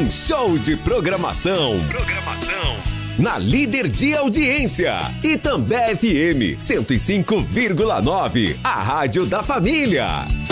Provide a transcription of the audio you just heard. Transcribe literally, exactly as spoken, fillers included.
Um show de programação. Programação. Na líder de audiência. Itambé F M cento e cinco vírgula nove. A rádio da família.